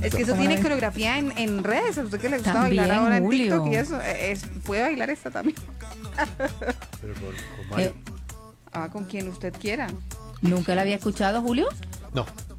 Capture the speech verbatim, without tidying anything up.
Es que eso tiene coreografía en, en redes. A usted que le gusta También, bailar ahora en Julio. TikTok y eso, es, puede bailar esta también. Pero con, con Mario. Eh, Ah, con quien usted quiera. ¿Nunca la había escuchado, Julio? No.